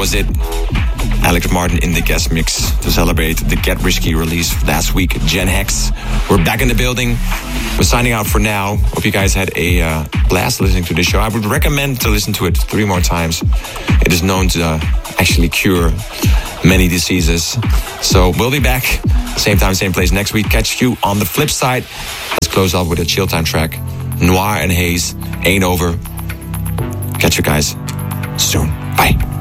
was it. Alex Martin in the guest mix to celebrate the Get Risky release last week, Gen Hex. We're back in the building. We're signing out for now. Hope you guys had a blast listening to the show. I would recommend to listen to it 3 more times. It is known to actually cure many diseases. So we'll be back, same time, same place next week. Catch you on the flip side. Let's close off with a chill time track. Noir and Haze, Ain't Over. Catch you guys soon. Bye.